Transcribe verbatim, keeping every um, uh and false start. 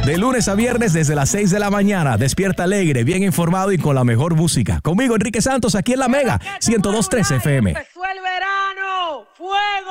De lunes a viernes desde las seis de la mañana. Despierta alegre, bien informado y con la mejor música. Conmigo, Enrique Santos, aquí en La Mega, ciento dos punto tres F M. ¡Empezó el verano! ¡Fuego!